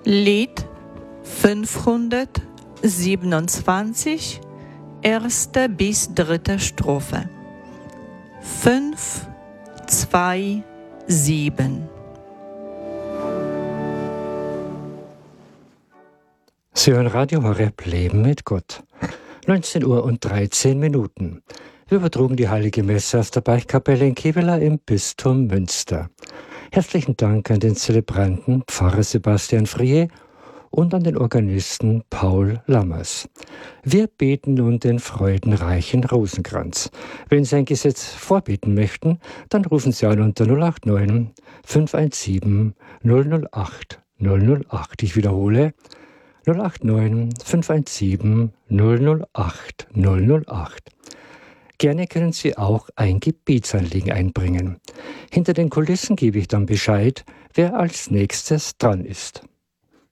Lied 527, erste bis dritte Strophe. 5, 2, 7. Sie hören Radio Horeb Leben mit Gott. 19 Uhr und 13 Minuten. Wir übertrugen die Heilige Messe aus der Beichtkapelle in Kevela im Bistum Münster. Herzlichen Dank an den Zelebranten Pfarrer Sebastian Frier und an den Organisten Paul Lammers. Wir beten nun den freudenreichen Rosenkranz. Wenn Sie ein Gesetz vorbeten möchten, dann rufen Sie an unter 089 517 008 008. Ich wiederhole, 089 517 008 008. Gerne können Sie auch ein Gebetsanliegen einbringen. Hinter den Kulissen gebe ich dann Bescheid, wer als nächstes dran ist.